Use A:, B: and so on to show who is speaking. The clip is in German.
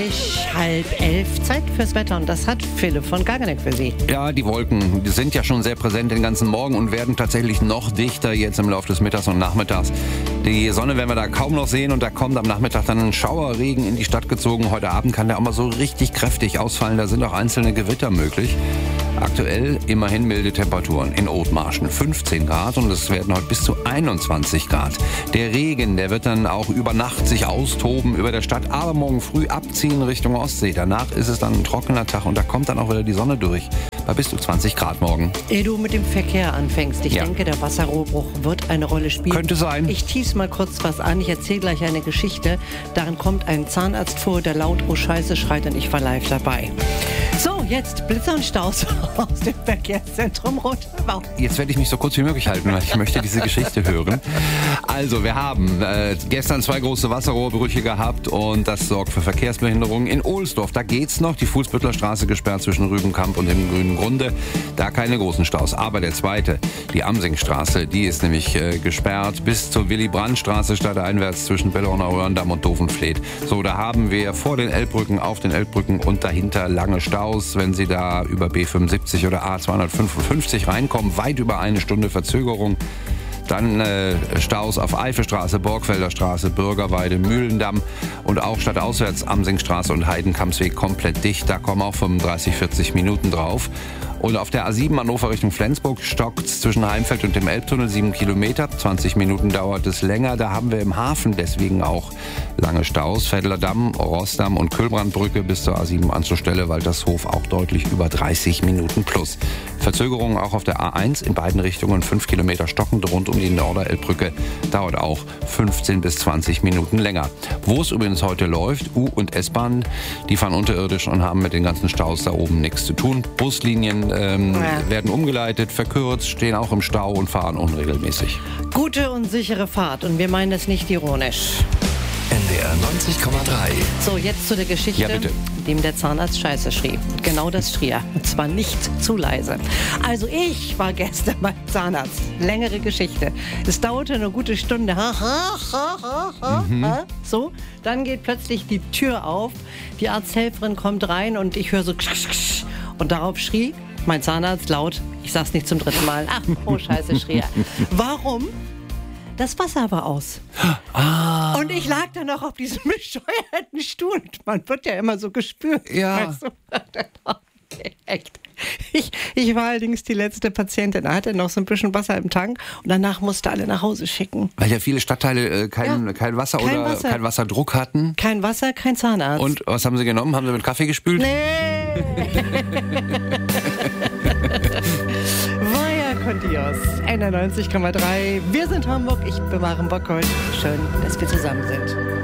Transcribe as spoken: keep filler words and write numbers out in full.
A: Halb elf, Zeit fürs Wetter und das hat Philipp von Garganek für Sie.
B: Ja, die Wolken, die sind ja schon sehr präsent den ganzen Morgen und werden tatsächlich noch dichter jetzt im Laufe des Mittags und Nachmittags. Die Sonne werden wir da kaum noch sehen und da kommt am Nachmittag dann ein Schauerregen in die Stadt gezogen. Heute Abend kann der auch mal so richtig kräftig ausfallen, da sind auch einzelne Gewitter möglich. Aktuell immerhin milde Temperaturen in Othmarschen, fünfzehn Grad und es werden heute bis zu einundzwanzig Grad. Der Regen, der wird dann auch über Nacht sich austoben über der Stadt, aber morgen früh abziehen Richtung Ostsee. Danach ist es dann ein trockener Tag und da kommt dann auch wieder die Sonne durch. Bei bis zu zwanzig Grad morgen.
A: Ehe du mit dem Verkehr anfängst, ich ja. denke, der Wasserrohrbruch wird eine Rolle spielen.
B: Könnte sein.
A: Ich tease mal kurz was an, ich erzähle gleich eine Geschichte. Darin kommt ein Zahnarzt vor, der laut "Oh Scheiße" schreit und ich war live dabei. So, jetzt Blitzer und Staus aus dem Verkehrszentrum Rothenburg.
B: Jetzt werde ich mich so kurz wie möglich halten, weil ich möchte diese Geschichte hören. Also, wir haben äh, gestern zwei große Wasserrohrbrüche gehabt und das sorgt für Verkehrsbehinderungen. In Ohlsdorf, da geht's noch, die Fuhlsbüttler Straße gesperrt zwischen Rübenkamp und dem Grünen Grunde. Da keine großen Staus. Aber der zweite, die Amsingstraße, die ist nämlich äh, gesperrt bis zur Willy-Brandt-Straße stadteinwärts zwischen Bellauner Röhrendam und Dovenfleet. So, da haben wir vor den Elbbrücken, auf den Elbbrücken und dahinter lange Staus. Wenn Sie da über B fünfundsiebzig oder A zweihundertfünfundfünfzig reinkommen, weit über eine Stunde Verzögerung. Dann äh, Staus auf Eifelstraße, Borgfelder Straße, Bürgerweide, Mühlendamm und auch stadtauswärts Amsingstraße und Heidenkampsweg komplett dicht. Da kommen auch fünfunddreißig, vierzig Minuten drauf. Und auf der A sieben Hannover Richtung Flensburg stockt es zwischen Heimfeld und dem Elbtunnel sieben Kilometer. zwanzig Minuten dauert es länger. Da haben wir im Hafen deswegen auch lange Staus. Veddler Damm, Rossdamm und Kühlbrandbrücke bis zur A sieben Anschlussstelle Waltershof auch deutlich über dreißig Minuten plus. Verzögerungen auch auf der A eins in beiden Richtungen. fünf Kilometer stockend rund um die Norderelbbrücke. Dauert auch fünfzehn bis zwanzig Minuten länger. Wo es übrigens heute läuft, U- und S-Bahn, die fahren unterirdisch und haben mit den ganzen Staus da oben nichts zu tun. Buslinien ähm, ja. werden umgeleitet, verkürzt, stehen auch im Stau und fahren unregelmäßig.
A: Gute und sichere Fahrt und wir meinen das nicht ironisch.
C: N D R neunzig Komma drei.
A: So, jetzt zu der Geschichte,
B: ja, bitte.
A: dem der Zahnarzt Scheiße schrie. Genau das schrie er. Und zwar nicht zu leise. Also ich war gestern beim Zahnarzt. Längere Geschichte. Es dauerte eine gute Stunde. Ha, ha, ha, ha, ha, mhm. ha. So, dann geht plötzlich die Tür auf. Die Arzthelferin kommt rein und ich höre so ksch, ksch, und darauf schrie mein Zahnarzt laut, ich sag's nicht zum dritten Mal, ach, oh Scheiße, schrie er. Warum? Das Wasser war aus. Ah. Und ich lag dann noch auf diesem bescheuerten Stuhl. Man wird ja immer so gespürt.
B: Ja.
A: Weißt du? Echt. Ich, ich war allerdings die letzte Patientin. Da hatte noch so ein bisschen Wasser im Tank und danach musste alle nach Hause schicken.
B: Weil ja viele Stadtteile äh, kein,
A: ja.
B: kein Wasser
A: kein
B: oder
A: Wasser.
B: kein Wasserdruck hatten.
A: Kein Wasser, kein Zahnarzt.
B: Und was haben Sie genommen? Haben Sie mit Kaffee gespült?
A: Nee. Vaya con Dios. N R neunzig Komma drei. Wir sind Hamburg. Ich bewahre Bock heute. Schön, dass wir zusammen sind.